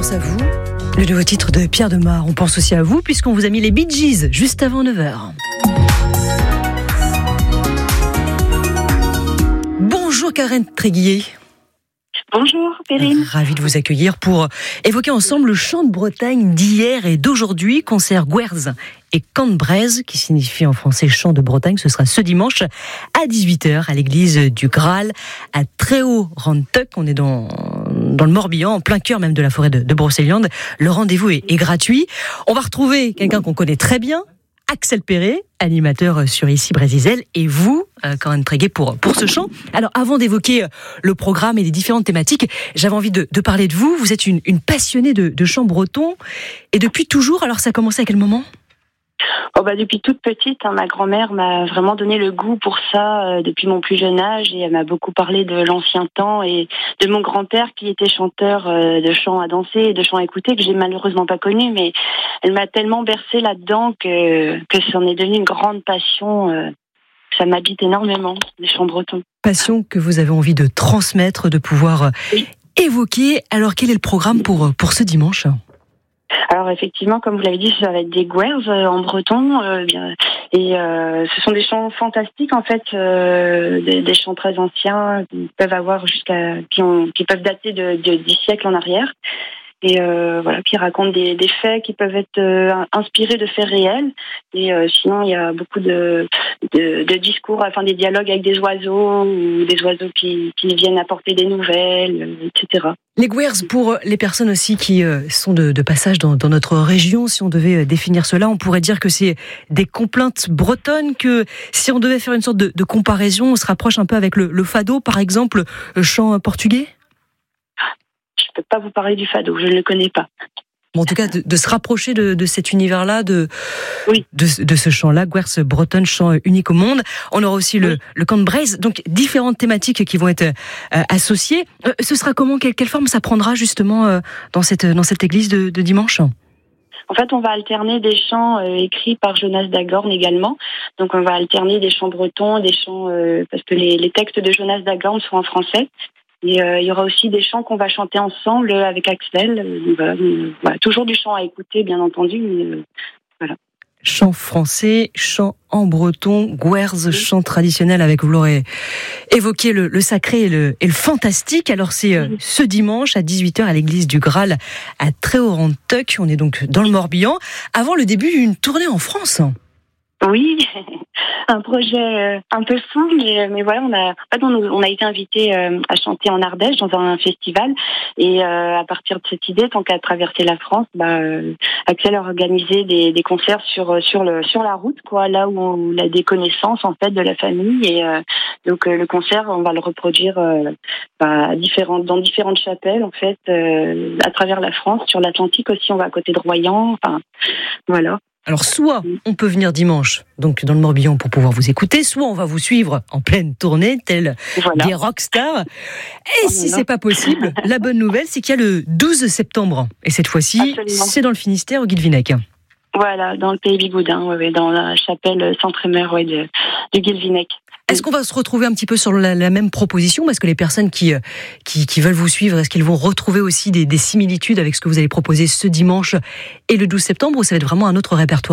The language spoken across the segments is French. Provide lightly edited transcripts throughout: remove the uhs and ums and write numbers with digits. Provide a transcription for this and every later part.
pense à vous. Le nouveau titre de Pierre Demar, on pense aussi à vous puisqu'on vous a mis les Bee Gees juste avant 9h. Bonjour Karen Tréguier. Bonjour Perrine. Ravi de vous accueillir pour évoquer ensemble le chant de Bretagne d'hier et d'aujourd'hui, concert Gwerz et Cambrai, qui signifie en français chant de Bretagne. Ce sera ce dimanche à 18h à l'église du Graal à Tréhaut-Rantuc. On est dans le Morbihan, en plein cœur même de la forêt de Brocéliande. Le rendez-vous est gratuit. On va retrouver quelqu'un qu'on connaît très bien, Axel Perret, animateur sur Ici Brésisel, et vous, Karen Tréguier, pour ce chant. Alors, avant d'évoquer le programme et les différentes thématiques, j'avais envie de parler de vous. Vous êtes une passionnée de chant breton, et depuis toujours. Alors, ça a commencé à quel moment ? Depuis toute petite, ma grand-mère m'a vraiment donné le goût pour ça depuis mon plus jeune âge, et elle m'a beaucoup parlé de l'ancien temps et de mon grand-père qui était chanteur de chant à danser et de chant à écouter, que j'ai malheureusement pas connu, mais elle m'a tellement bercée là-dedans que c'en est devenu une grande passion. Ça m'habite énormément, les chants bretons. Passion que vous avez envie de transmettre, de pouvoir évoquer. Alors, quel est le programme pour ce dimanche ? Alors effectivement, comme vous l'avez dit, ça va être des Gwerz en breton, et ce sont des chants fantastiques en fait, des chants très anciens qui peuvent avoir qui peuvent dater de 10 siècles en arrière, et qui racontent des faits qui peuvent être inspirés de faits réels. Et sinon, il y a beaucoup de discours, des dialogues avec des oiseaux ou des oiseaux qui viennent apporter des nouvelles, etc. Les Gwerz, pour les personnes aussi qui sont de passage dans notre région, si on devait définir cela, on pourrait dire que c'est des complaintes bretonnes, que si on devait faire une sorte de comparaison, on se rapproche un peu avec le fado, par exemple, chant portugais ? Je ne peux pas vous parler du fado, je ne le connais pas. Bon, en tout cas, de se rapprocher de cet univers-là, de ce chant-là, Gwerz bretonne, chant unique au monde. On aura aussi le Cambrai, donc différentes thématiques qui vont être associées. Ce sera comment, quelle forme ça prendra justement dans cette église de dimanche ? En fait, on va alterner des chants écrits par Jonas Dagorn également. Donc, on va alterner des chants bretons, des chants parce que les textes de Jonas Dagorn sont en français. Et il y aura aussi des chants qu'on va chanter ensemble avec Axel. Toujours du chant à écouter, bien entendu. Mais, voilà. Chant français, chant en breton, Gwerz, chant traditionnel avec, vous l'aurez évoqué, le sacré et le fantastique. Alors c'est ce dimanche à 18h à l'église du Graal à Tréhaut-Rantuc. On est donc dans le Morbihan, avant le début d'une tournée en France. Oui, un projet un peu fou, mais voilà, on a été invité à chanter en Ardèche dans un festival, et à partir de cette idée, tant qu'à traverser la France, Axel a organisé des concerts sur la route, là où on a des connaissances en fait de la famille, et donc le concert, on va le reproduire dans différentes chapelles en fait, à travers la France, sur l'Atlantique aussi, on va à côté de Royan, voilà. Alors, soit on peut venir dimanche, donc dans le Morbihan, pour pouvoir vous écouter, soit on va vous suivre en pleine tournée, tels des rockstars. Et si c'est pas possible, la bonne nouvelle, c'est qu'il y a le 12 septembre. Et cette fois-ci, absolument, c'est dans le Finistère, au Guilvinec. Voilà, dans le pays Bigoudin, dans la chapelle Saint-Trémer du Guilvinec. Est-ce qu'on va se retrouver un petit peu sur la même proposition ? Parce que les personnes qui veulent vous suivre, est-ce qu'elles vont retrouver aussi des similitudes avec ce que vous allez proposer ce dimanche et le 12 septembre, ou ça va être vraiment un autre répertoire ?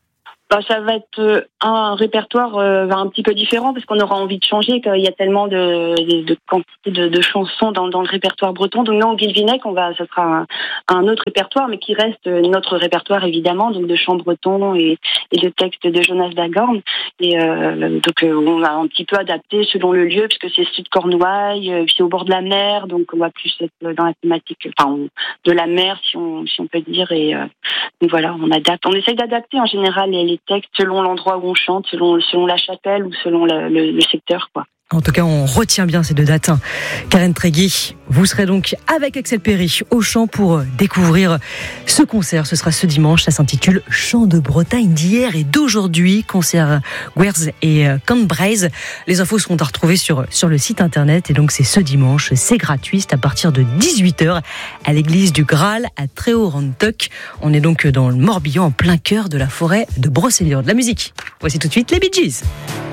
Ça va être un répertoire un petit peu différent, parce qu'on aura envie de changer, qu'il y a tellement de quantité de chansons dans le répertoire breton. Donc nous, au Guilvinec, ça sera un autre répertoire, mais qui reste notre répertoire évidemment, donc de chants bretons et de textes de Jonas Dagorn. Et donc on a un petit peu adapté selon le lieu, puisque c'est sud Cornouailles, puis c'est au bord de la mer, donc on va plus être dans la thématique de la mer, si on peut dire. Et donc voilà, on adapte. On essaye d'adapter en général les textes selon l'endroit où on chante, selon la chapelle ou selon le secteur, quoi. En tout cas, on retient bien ces deux dates. Karen Tréguier, vous serez donc avec Axel Perret au chant pour découvrir ce concert. Ce sera ce dimanche, ça s'intitule Chant de Bretagne d'hier et d'aujourd'hui, concert Gwerz et Cambrai. Les infos seront à retrouver sur le site internet, et donc c'est ce dimanche, c'est gratuit, c'est à partir de 18h à l'église du Graal à Tréhaut-Rantuc. On est donc dans le Morbihan, en plein cœur de la forêt de Brocéliande. De la musique, voici tout de suite les Bee Gees.